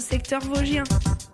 secteur vosgien.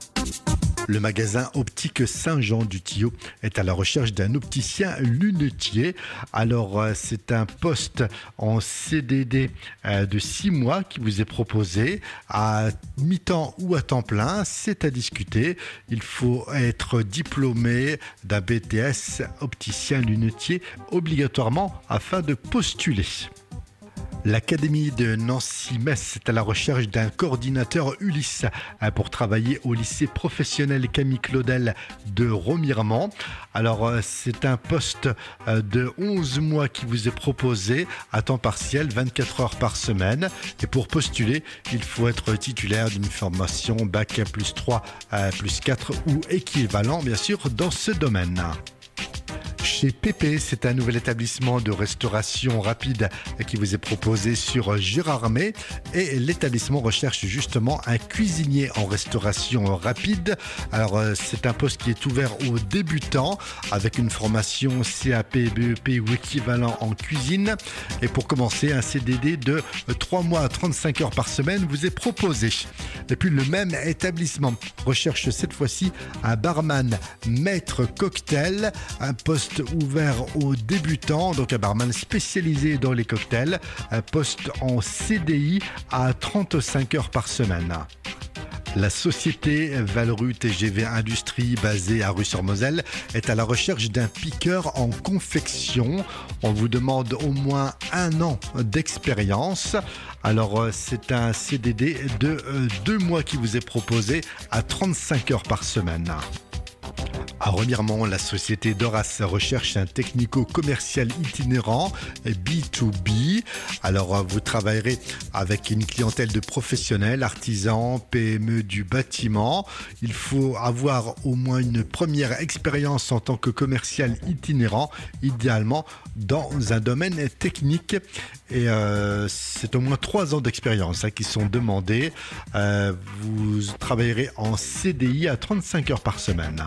Le magasin optique Saint-Jean-du-Tillot est à la recherche d'un opticien lunetier. Alors, c'est un poste en CDD de 6 mois qui vous est proposé à mi-temps ou à temps plein. C'est à discuter. Il faut être diplômé d'un BTS opticien lunetier obligatoirement afin de postuler. L'Académie de Nancy-Metz est à la recherche d'un coordinateur Ulysse pour travailler au lycée professionnel Camille Claudel de Remiremont. Alors, c'est un poste de 11 mois qui vous est proposé à temps partiel, 24 heures par semaine. Et pour postuler, il faut être titulaire d'une formation Bac plus 3, plus 4 ou équivalent, bien sûr, dans ce domaine. Chez Pépé, c'est un nouvel établissement de restauration rapide qui vous est proposé sur Gérardmer et l'établissement recherche justement un cuisinier en restauration rapide. Alors c'est un poste qui est ouvert aux débutants avec une formation CAP, BEP ou équivalent en cuisine. Et pour commencer, un CDD de 3 mois à 35 heures par semaine vous est proposé. Et puis le même établissement recherche cette fois-ci un barman maître cocktail, un poste ouvert aux débutants, donc un barman spécialisé dans les cocktails, un poste en CDI à 35 heures par semaine. La société Valru TGV Industrie, basée à Rue-sur-Moselle, est à la recherche d'un piqueur en confection. On vous demande au moins 1 an d'expérience. Alors, c'est un CDD de 2 mois qui vous est proposé à 35 heures par semaine. À Remiremont, la société Doras recherche un technico-commercial itinérant B2B. Alors, vous travaillerez avec une clientèle de professionnels, artisans, PME du bâtiment. Il faut avoir au moins une première expérience en tant que commercial itinérant, idéalement dans un domaine technique. Et c'est au moins 3 ans d'expérience qui sont demandés. Vous travaillerez en CDI à 35 heures par semaine.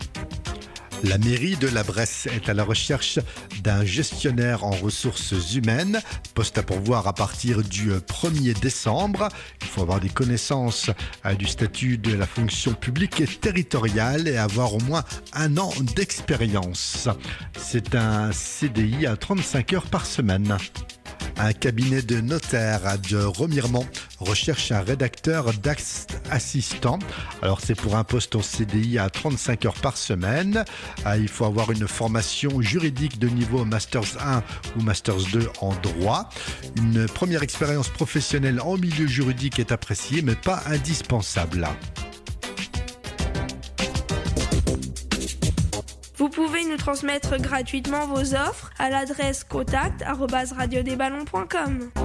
La mairie de la Bresse est à la recherche d'un gestionnaire en ressources humaines, poste à pourvoir à partir du 1er décembre. Il faut avoir des connaissances du statut de la fonction publique et territoriale et avoir au moins 1 an d'expérience. C'est un CDI à 35 heures par semaine. Un cabinet de notaire de Remiremont recherche un rédacteur d'actes assistant. Alors c'est pour un poste en CDI à 35 heures par semaine. Il faut avoir une formation juridique de niveau Masters 1 ou Masters 2 en droit. Une première expérience professionnelle en milieu juridique est appréciée mais pas indispensable. Vous pouvez nous transmettre gratuitement vos offres à l'adresse contact@radiodesballons.com.